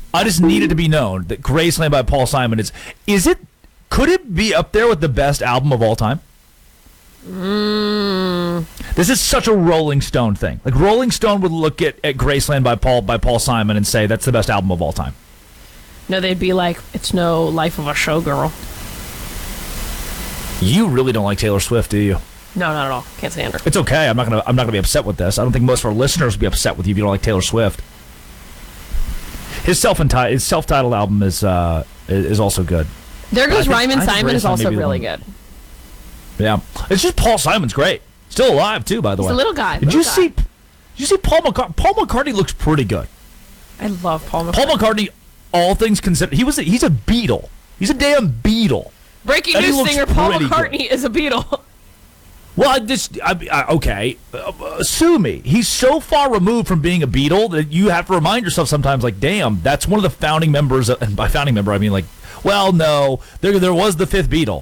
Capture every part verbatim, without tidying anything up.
I just need it to be known that Graceland by Paul Simon is, is it, could it be up there with the best album of all time? Mm. This is such a Rolling Stone thing. Like, Rolling Stone would look at, at Graceland by Paul by Paul Simon and say that's the best album of all time. No, they'd be like, it's no Life of a Showgirl. You really don't like Taylor Swift, do you? No, not at all. Can't stand her. It's okay. I'm not gonna. I'm not gonna be upset with this. I don't think most of our listeners would be upset with you if you don't like Taylor Swift. His self his self-titled album is uh, is also good. There Goes think- Ryman I think Simon is Graceland also may be the really one. good. Yeah, it's just Paul Simon's great. Still alive too, by the He's way. a little guy. Did little you guy. see? Did you see Paul McCartney? Paul McCartney looks pretty good. I love Paul McCartney. Paul McCartney, all things considered, he was a, he's a Beatle. He's a damn Beatle. Breaking And he news looks singer Paul pretty McCartney is a Beatle. Well, I just I, I, okay, uh, sue me. He's so far removed from being a Beatle that you have to remind yourself sometimes, like, damn, that's one of the founding members. Of, and by founding member, I mean like, well, no, there there was the fifth Beatle.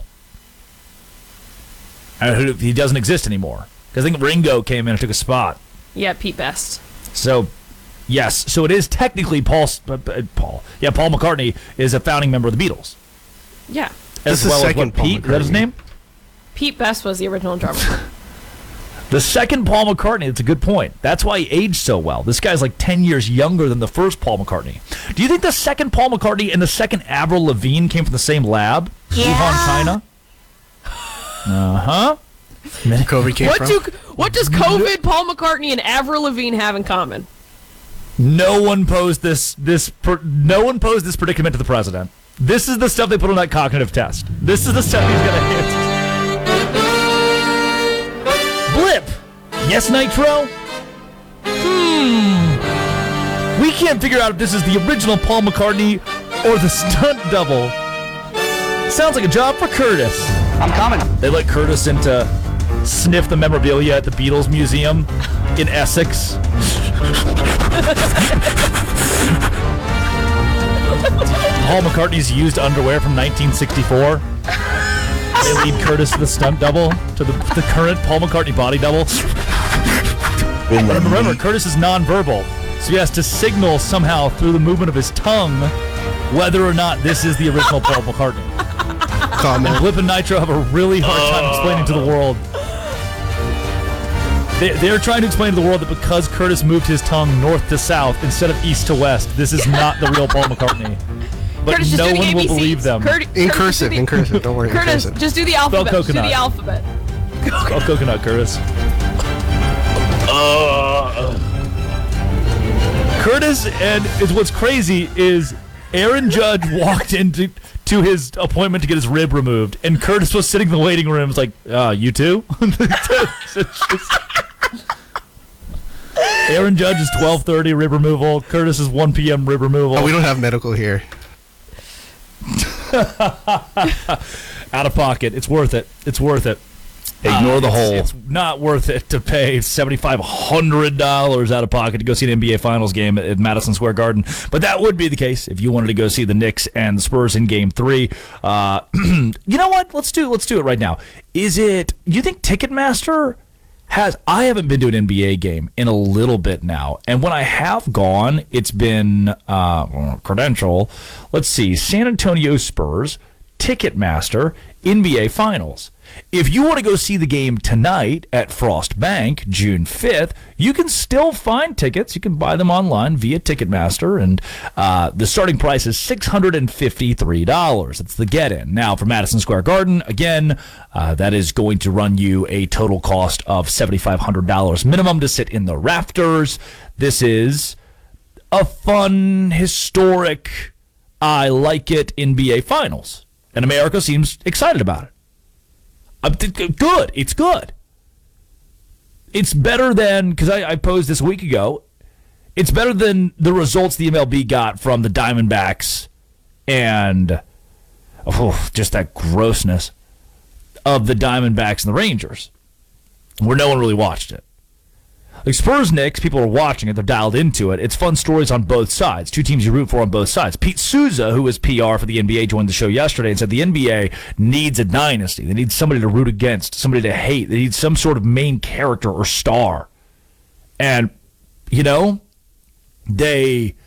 Uh, he doesn't exist anymore because I think Ringo came in and took a spot. Yeah, Pete Best. So, yes, so it is technically Paul. Uh, Paul, yeah, Paul McCartney is a founding member of the Beatles. Yeah. As That's the well as second what, Paul Pete? Is that his McCartney. name? Pete Best was the original drummer. The second Paul McCartney, that's a good point. That's why he aged so well. This guy's like ten years younger than the first Paul McCartney. Do you think the second Paul McCartney and the second Avril Lavigne came from the same lab? Yeah. Wuhan, China? Uh-huh. COVID came What from? do what does COVID, Paul McCartney, and Avril Lavigne have in common? No one posed this this per, no one posed this predicament to the president. This is the stuff they put on that cognitive test. This is the stuff he's gonna hit. Blip. Yes, Nitro? Hmm. We can't figure out if this is the original Paul McCartney or the stunt double. Sounds like a job for Curtis. I'm coming. They let Curtis in to sniff the memorabilia at the Beatles Museum in Essex. Paul McCartney's used underwear from nineteen sixty-four. They lead Curtis to the stunt double, to the, the current Paul McCartney body double. But remember, Curtis is nonverbal, so he has to signal somehow through the movement of his tongue whether or not this is the original Paul McCartney. Comment. Blip and Nitro have a really hard time explaining to the world. They, they're trying to explain to the world that because Curtis moved his tongue north to south instead of east to west, this is not the real Paul McCartney. But Curtis, just no do the one A B will Cs. believe them. Curt- In Curtis, cursive, just do the- in cursive. Don't worry, in Curtis, cursive. just do the alphabet. Just do coconut. the alphabet. Oh, coconut, Curtis. Uh, Curtis, and is what's crazy is Aaron Judge walked into to his appointment to get his rib removed, and Curtis was sitting in the waiting room. Was like, uh, you too? Aaron Judge is twelve thirty rib removal. Curtis is one p.m. rib removal. Oh, we don't have medical here. Out of pocket. It's worth it. It's worth it. Ignore Uh, the it's- hole. It's not worth it to pay seven thousand five hundred dollars out of pocket to go see an N B A Finals game at, at Madison Square Garden. But that would be the case if you wanted to go see the Knicks and the Spurs in Game Three. Uh, you know what? Let's do let's do it right now. Is it? You think Ticketmaster has? I haven't been to an N B A game in a little bit now, and when I have gone, it's been uh, credential. Let's see, San Antonio Spurs, Ticketmaster, N B A Finals. If you want to go see the game tonight at Frost Bank, June fifth, you can still find tickets. You can buy them online via Ticketmaster, and uh, the starting price is six hundred fifty-three dollars. It's the get-in. Now, for Madison Square Garden, again, uh, that is going to run you a total cost of seven thousand five hundred dollars minimum to sit in the rafters. This is a fun, historic, I like it N B A Finals, and America seems excited about it. I'm th- good. It's good. It's better than, because I, I posed this a week ago, it's better than the results the M L B got from the Diamondbacks and oh, just that grossness of the Diamondbacks and the Rangers, where no one really watched it. Like Spurs Knicks, people are watching it. They're dialed into it. It's fun stories on both sides. Two teams you root for on both sides. Pete Souza, who was P R for the N B A, joined the show yesterday and said the N B A needs a dynasty. They need somebody to root against, somebody to hate. They need some sort of main character or star. And, you know, they